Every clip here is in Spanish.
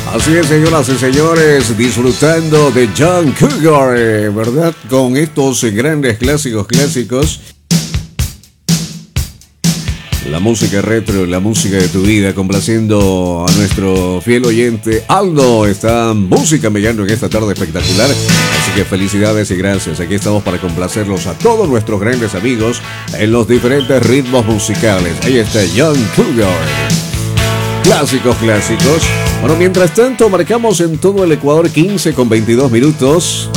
Así es, señoras y señores, disfrutando de John Cougar, ¿verdad? Con estos grandes clásicos. La música retro, la música de tu vida, complaciendo a nuestro fiel oyente Aldo. Está música mellando en esta tarde espectacular. Así que felicidades y gracias. Aquí estamos para complacerlos a todos nuestros grandes amigos en los diferentes ritmos musicales. Ahí está John Cougar. Clásicos. Bueno, mientras tanto, marcamos en todo el Ecuador 15 con 22 minutos.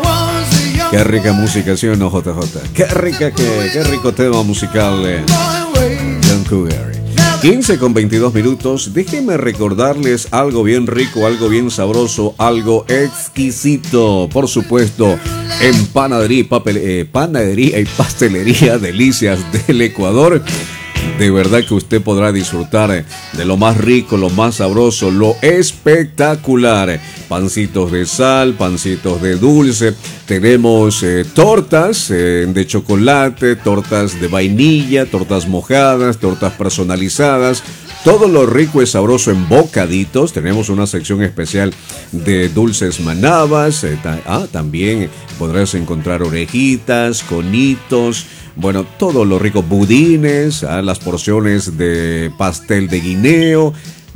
Qué rica música, ¿sí o no, JJ? Qué rico tema musical. John Cougar. 15 con 22 minutos. Déjenme recordarles algo bien rico, algo bien sabroso, algo exquisito. Por supuesto, en panadería y pastelería Delicias del Ecuador. De verdad que usted podrá disfrutar de lo más rico, lo más sabroso, lo espectacular. Pancitos de sal, pancitos de dulce. Tenemos tortas de chocolate, tortas de vainilla, tortas mojadas, tortas personalizadas. Todo lo rico y sabroso en bocaditos. Tenemos una sección especial de dulces manabas. También podrás encontrar orejitas, conitos. Bueno, todo lo rico, budines, las porciones de pastel de guineo,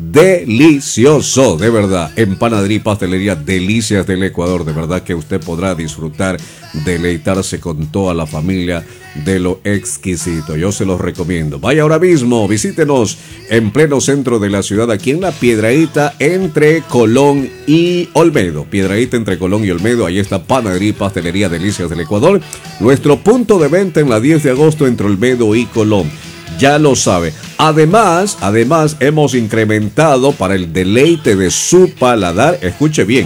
delicioso, de verdad. En panadería y pastelería Delicias del Ecuador, de verdad que usted podrá disfrutar, deleitarse con toda la familia de lo exquisito. Yo se los recomiendo. Vaya ahora mismo, visítenos en pleno centro de la ciudad, aquí en la Piedradita entre Colón y Olmedo. Piedradita entre Colón y Olmedo, ahí está Panadería y Pastelería Delicias del Ecuador. Nuestro punto de venta en la 10 de agosto entre Olmedo y Colón. Ya lo sabe. Además, hemos incrementado para el deleite de su paladar. Escuche bien,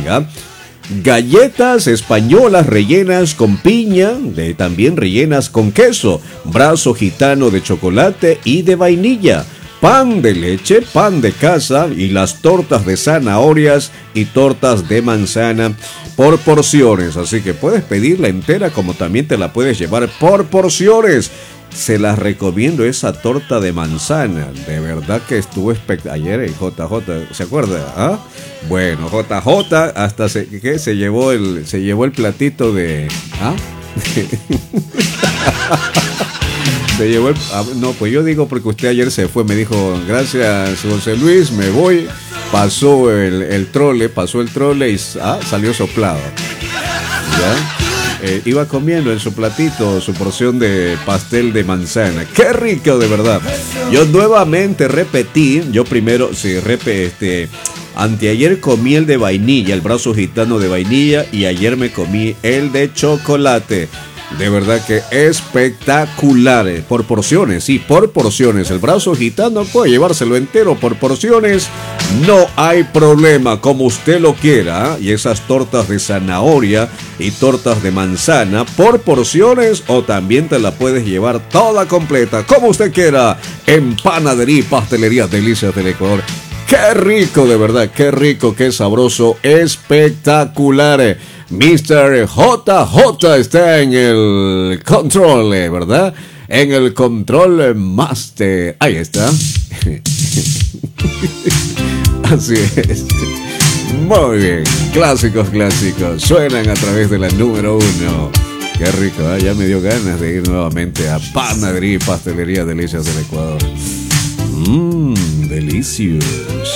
galletas españolas rellenas con piña, también rellenas con queso, brazo gitano de chocolate y de vainilla, pan de leche, pan de casa y las tortas de zanahorias y tortas de manzana por porciones. Así que puedes pedirla entera como también te la puedes llevar por porciones. Se las recomiendo esa torta de manzana. De verdad que estuvo espectacular. Ayer el JJ, ¿se acuerda? Bueno, JJ hasta se llevó el platito de... Se llevó no, pues yo digo porque usted ayer se fue, me dijo, gracias José Luis, me voy. Pasó el trole y salió soplado. ¿Ya? Iba comiendo en su platito su porción de pastel de manzana. ¡Qué rico, de verdad! Yo nuevamente repetí, anteayer comí el de vainilla, el brazo gitano de vainilla, y ayer me comí el de chocolate. De verdad que espectacular. Por porciones, sí, por porciones. El brazo gitano puede llevárselo entero por porciones. No hay problema, como usted lo quiera. Y esas tortas de zanahoria y tortas de manzana por porciones, o también te la puedes llevar toda completa, como usted quiera. En Panadería y Pastelería Delicias del Ecuador. ¡Qué rico, de verdad! ¡Qué rico, qué sabroso! ¡Espectacular! Mr. JJ está en el control, ¿verdad? En el control master. Ahí está. Así es. Muy bien. Clásicos. Suenan a través de la número 1. Qué rico, ya me dio ganas de ir nuevamente a Panadería y Pastelería Delicias del Ecuador. Delicious.